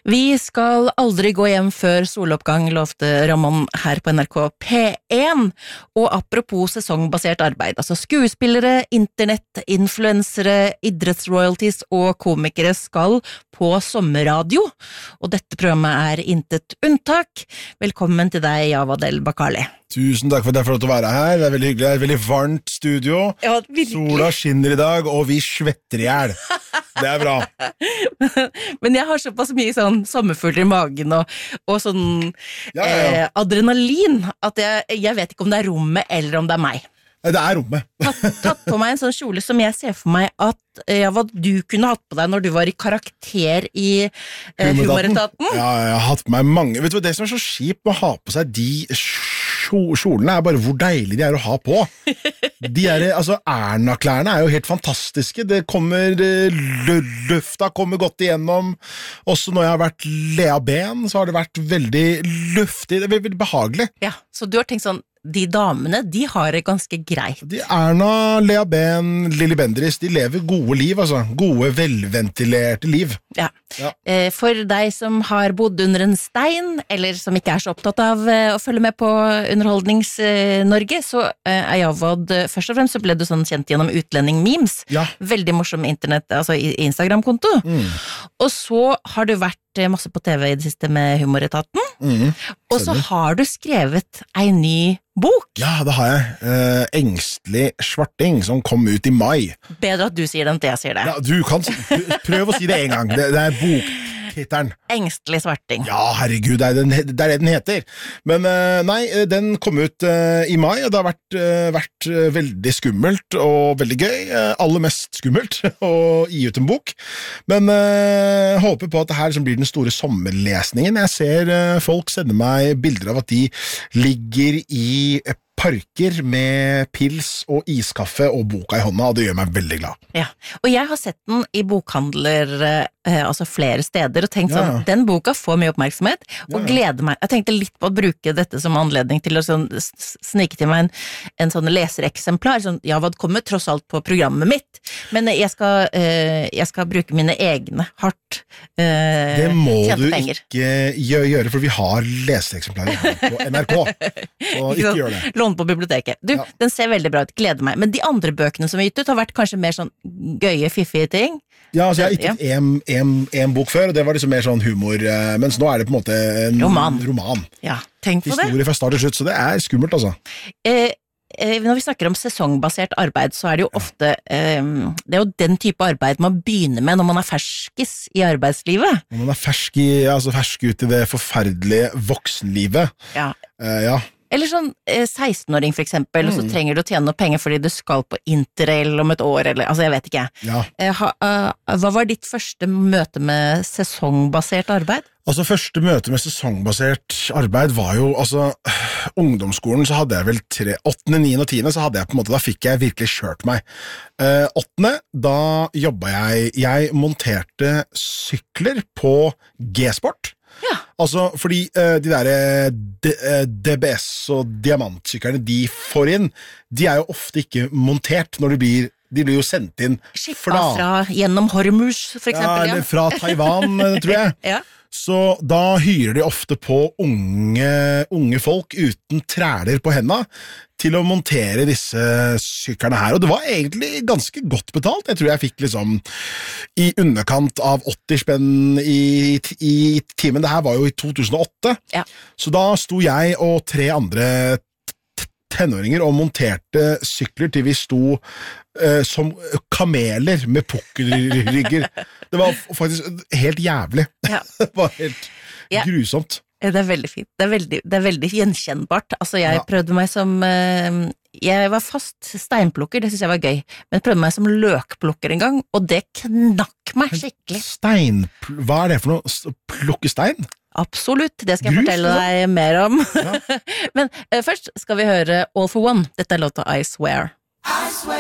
Vi skal aldri gå hjem før soloppgang, lovte Ramon her på NRK P1. Og apropos sesongbasert arbeid, altså skuespillere, internett, influensere, idrettsroyalties og komikere skal på sommerradio. Og dette programmet er intet unntak. Velkommen til deg, Javad El-Bakali. Tusen takk for at jeg får lov til å være her. Det er veldig hyggelig. Det er et veldig varmt studio. Ja, virkelig. Sola skinner i dag, og vi svetter i hjel. Det er bra. Men jeg har såpass mye sånn sommerfugler i magen og sånn adrenalin at jeg vet ikke om det er rommet eller om det er meg. Det er rommet. Tatt på meg en sånn kjole som jeg ser for meg at hva du kunne hatt på deg når du var i karakter i Humoretaten. Ja, jeg har hatt på meg mange. Vet du hva, det som er så kjipt med å ha på seg de kjolene er bare hvor deilig de er å ha på. Erna-klærne er jo helt fantastiske. Det kommer, løfta kommer godt igjennom. Også når jeg har vært Lea Ben, så har det vært veldig luftig. Det er veldig behagelig. Ja, så du har tenkt sånn, de damene, de har det ganske greit. Erna, Lea Ben, Lilly Bendriss, de lever gode liv, altså. Gode, velventilerte liv. Ja. For deg som har bodd under en stein, eller som ikke er så opptatt av å følge med på Underholdnings-Norge, så er Javad, først og fremst så ble du sånn kjent gjennom utlending-memes. Ja. Veldig morsom internett, altså Instagram-konto. Og så har du vært masse på TV i det siste med Humoretaten. Og så har du skrevet en ny bok. Ja, det har jeg. Engstelig svarting, som kom ut i mai. Bedre at du sier det enn at jeg sier det. Ja, du kan prøv å si det en gang. Det er boktittelen. Engstelig svarting. Ja, herregud, det er det den heter. Men nei, den kom ut i mai, og det har vært veldig skummelt og veldig gøy. Aller mest skummelt å gi ut en bok. Men håper på at det her som blir den store sommerlesningen. Jeg ser folk sende meg bilder av at de ligger i parker med pils og iskaffe og boka i hånda, og det gjør meg veldig glad. Ja, og jeg har sett den i bokhandler altså flere steder, og tenkt sånn, den boka får mye oppmerksomhet, og gleder meg. Jeg tenkte litt på å bruke dette som anledning til å sånn, snike til meg en sånn lesereksemplar, sånn, Javad kommer tross alt på programmet mitt, men jeg skal bruke mine egne hardt det må du ikke gjøre, for vi har lesereksemplarer her på NRK, så ikke gjør det. Lån på biblioteket. Du, den ser veldig bra ut, gleder meg. Men de andre bøkene som er gitt ut har vært kanskje mer sånn gøye, fiffige ting. Ja, altså jeg har gitt en bok før, og det var liksom mer sånn humor, mens nå er det på en måte en roman. Ja, tenk på det. Historie fra start til slutt, så det er skummelt, altså. Når vi snakker om sesongbasert arbeid, så er det jo ofte det er jo den type arbeid man begynner med når man er ferskis i arbeidslivet. Når man er fersk ut i det forferdelige voksenlivet. Ja. Ja. Eller sånn 16-åring for eksempel, og så trenger du å tjene noe penger fordi du skal på interrail om et år, eller, altså jeg vet ikke. Ja. Hva var ditt første møte med sesongbasert arbeid? Altså, første møte med sesongbasert arbeid var jo, altså, ungdomsskolen så hadde jeg vel 8., 9. og 10. så hadde jeg på en måte, da fikk jeg virkelig kjørt meg. 8., da jobbet jeg monterte sykler på G-sport. Ja. Altså, fordi de der DBS og diamantsyklerne de får inn, de er jo ofte ikke montert når de blir jo sendt inn fra gjennom Hormuz, for eksempel. Ja, eller fra Taiwan, tror jeg. Ja. Så da hyrer de ofte på unge folk uten træler på hendene til å montere disse syklerne her, og det var egentlig ganske godt betalt. Jeg tror jeg fikk liksom i underkant av 80 spenn i timen. Det her var jo i 2008, så da sto jeg og 3 andre tenåringer og monterte sykler til vi sto som kameler med pukkelrygger. Det var faktisk helt jævlig. Ja. Det var helt grusomt. Det er veldig fint. Det er veldig gjenkjennbart. Altså, jeg prøvde meg som jeg var fast steinplukker, det synes jeg var gøy, men prøvde meg som løkplukker en gang, og det knakk meg skikkelig. Hva er det for noe? Plukke stein? Absolutt, det skal jeg fortelle deg mer om. Ja. Men først skal vi høre All for One. Dette er låta I Swear.